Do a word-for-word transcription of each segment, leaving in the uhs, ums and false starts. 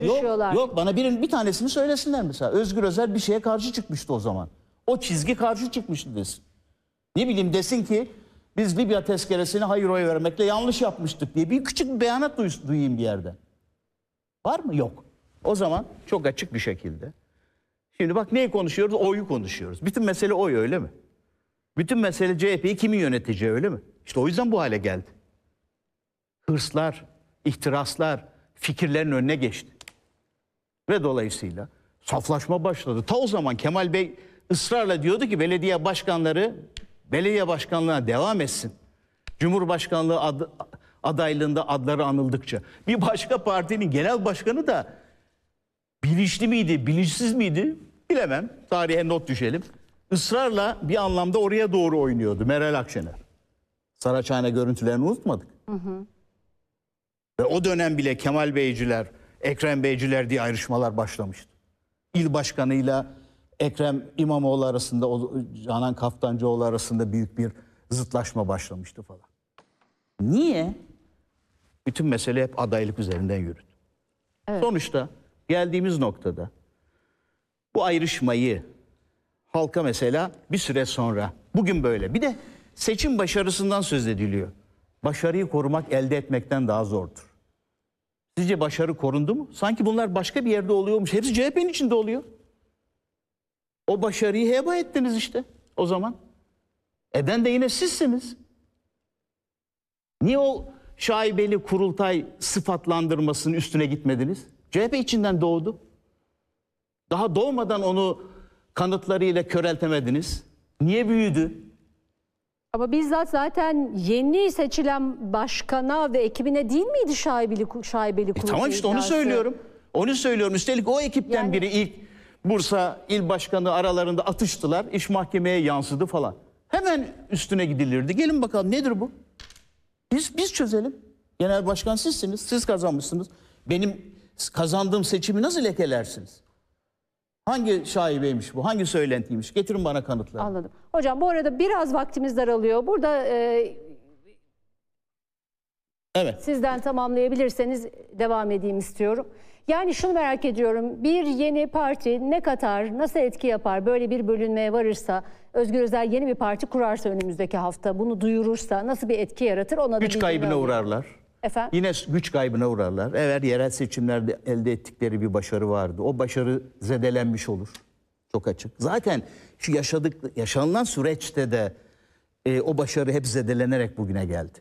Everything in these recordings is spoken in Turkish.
Yok, yok bana birinin bir tanesini söylesinler mesela. Özgür Özel bir şeye karşı çıkmıştı o zaman. O çizgi karşı çıkmıştı desin. Ne bileyim desin ki biz Libya tezkeresini hayır oy vermekle yanlış yapmıştık diye bir küçük bir beyanat duy- duyayım bir yerden. Var mı? Yok. O zaman çok açık bir şekilde. Şimdi bak neyi konuşuyoruz? Oyu konuşuyoruz. Bütün mesele oy, öyle mi? Bütün mesele C H P'yi kimin yöneteceği, öyle mi? İşte o yüzden bu hale geldi. Hırslar, ihtiraslar fikirlerin önüne geçti. Ve dolayısıyla saflaşma başladı. Ta o zaman Kemal Bey ısrarla diyordu ki belediye başkanları belediye başkanlığına devam etsin. Cumhurbaşkanlığı ad, adaylığında adları anıldıkça. Bir başka partinin genel başkanı da bilinçli miydi, bilinçsiz miydi bilemem. Tarihe not düşelim. Israrla bir anlamda oraya doğru oynuyordu Meral Akşener. Saraçhane görüntülerini unutmadık. Hı hı. Ve o dönem bile Kemal Beyciler, Ekrem Beyciler diye ayrışmalar başlamıştı. İl başkanıyla Ekrem İmamoğlu arasında, Canan Kaftancıoğlu arasında büyük bir zıtlaşma başlamıştı falan. Niye? Bütün mesele hep adaylık üzerinden yürüdü. Evet. Sonuçta geldiğimiz noktada bu ayrışmayı halka mesela bir süre sonra, bugün böyle. Bir de seçim başarısından söz ediliyor. Başarıyı korumak elde etmekten daha zordur. Sizce başarı korundu mu? Sanki bunlar başka bir yerde oluyormuş. Hepsi C H P'nin içinde oluyor. O başarıyı heba ettiniz işte o zaman. Eden de yine sizsiniz. Niye o şaibeli kurultay sıfatlandırmasının üstüne gitmediniz? C H P içinden doğdu. Daha doğmadan onu kanıtlarıyla köreltemediniz. Niye büyüdü? Ama bizzat zaten yeni seçilen başkana ve ekibine değil miydi şaibeli, şaibeli kurultay? E tamam işte onu söylüyorum. Onu söylüyorum. Üstelik o ekipten yani... biri ilk Bursa İl Başkanı aralarında atıştılar. İş mahkemeye yansıdı falan. Hemen üstüne gidilirdi. Gelin bakalım nedir bu? Biz biz çözelim. Genel başkan sizsiniz. Siz kazanmışsınız. Benim kazandığım seçimi nasıl lekelersiniz? Hangi şaibeymiş bu? Hangi söylentiymiş? Getirin bana kanıtları. Anladım. Hocam bu arada biraz vaktimiz daralıyor. Burada e, evet. Sizden tamamlayabilirseniz devam edeyim istiyorum. Yani şunu merak ediyorum. Bir yeni parti ne kadar, nasıl etki yapar? Böyle bir bölünmeye varırsa, Özgür Özel yeni bir parti kurarsa önümüzdeki hafta, bunu duyurursa nasıl bir etki yaratır? Ona da güç kaybına uğrarlar. Efendim? Yine güç kaybına uğrarlar. Eğer yerel seçimlerde elde ettikleri bir başarı vardı, o başarı zedelenmiş olur. Çok açık. Zaten şu yaşadık, yaşanılan süreçte de e, o başarı hep zedelenerek bugüne geldi.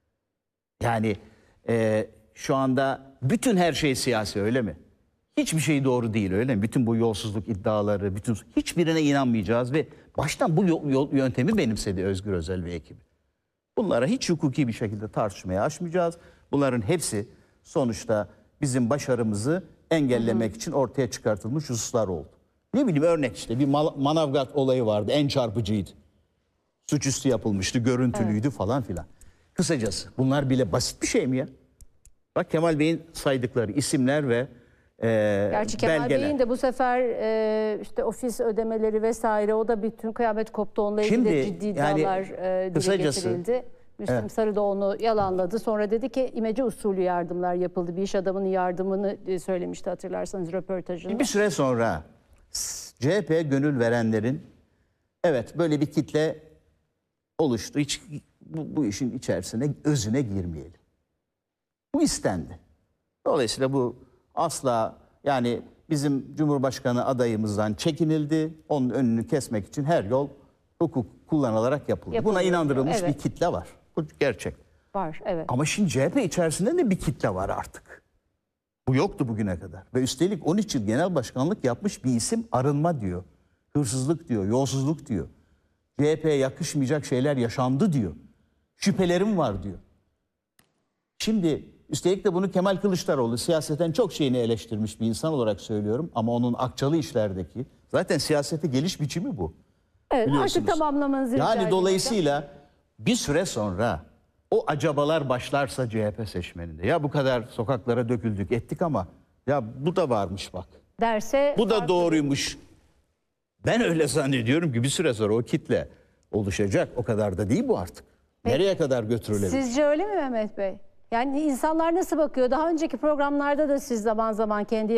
Yani e, şu anda bütün her şey siyasi, öyle mi? Hiçbir şey doğru değil, öyle mi? Bütün bu yolsuzluk iddiaları, bütün hiçbirine inanmayacağız ve baştan bu yol, yol, yöntemi benimsedi Özgür Özel ve ekibi. Bunlara hiç hukuki bir şekilde tartışmaya açmayacağız. Bunların hepsi sonuçta bizim başarımızı engellemek hı hı. için ortaya çıkartılmış hususlar oldu. Ne bileyim örnek işte bir Manavgat olayı vardı, en çarpıcıydı. Suçüstü yapılmıştı, görüntülüydü evet. falan filan. Kısacası bunlar bile basit bir şey mi ya? Bak Kemal Bey'in saydıkları isimler ve e, Gerçi Kemal belgeler. Bey'in de bu sefer e, işte ofis ödemeleri vesaire, o da bütün kıyamet koptu. Onunla ilgili Şimdi, de ciddi iddialar yani, e, dile getirildi. Müslüm evet. Sarı da onu yalanladı. Sonra dedi ki imece usulü yardımlar yapıldı. Bir iş adamının yardımını söylemişti, hatırlarsanız röportajında. Bir süre sonra C H P'ye gönül verenlerin evet böyle bir kitle oluştu. Hiç bu, bu işin içerisine, özüne girmeyelim. Bu istendi. Dolayısıyla bu asla, yani bizim Cumhurbaşkanı adayımızdan çekinildi. Onun önünü kesmek için her yol hukuk kullanılarak yapıldı. Yapılıyor. Buna inandırılmış evet. bir kitle var. Bu gerçek. Var, evet. Ama şimdi C H P içerisinde de bir kitle var artık. Bu yoktu bugüne kadar. Ve üstelik on üç yıl genel başkanlık yapmış bir isim arınma diyor. Hırsızlık diyor, yolsuzluk diyor. C H P'ye yakışmayacak şeyler yaşandı diyor. Şüphelerim var diyor. Şimdi üstelik de bunu Kemal Kılıçdaroğlu siyaseten çok şeyini eleştirmiş bir insan olarak söylüyorum. Ama onun akçalı işlerdeki zaten siyasete geliş biçimi bu. Evet, artık tamamlamanızı rica Yani dolayısıyla bir süre sonra o acabalar başlarsa C H P seçmeninde, ya bu kadar sokaklara döküldük ettik ama ya bu da varmış bak. Derse bu da farklı. Doğruymuş. Ben öyle zannediyorum ki bir süre sonra o kitle oluşacak. O kadar da değil bu artık. Peki, nereye kadar götürülebilir? Sizce öyle mi Mehmet Bey? Yani insanlar nasıl bakıyor? Daha önceki programlarda da siz zaman zaman kendi